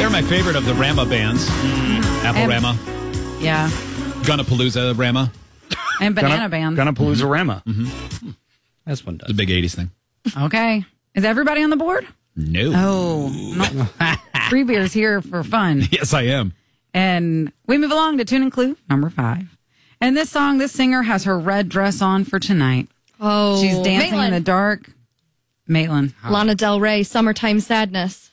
They're my favorite of the Rama bands. Apple Rama. Yeah. Gunapalooza Rama. And Banana Band. Gunapalooza Rama. That's one does. The big 80s thing. Okay. Is everybody on the board? No. Oh. Free beers here for fun. Yes, I am. And we move along to Tune and Clue, number 5. And this song, this singer has her red dress on for tonight. Oh. She's dancing in the dark. Maitland. Lana Del Rey, Summertime Sadness.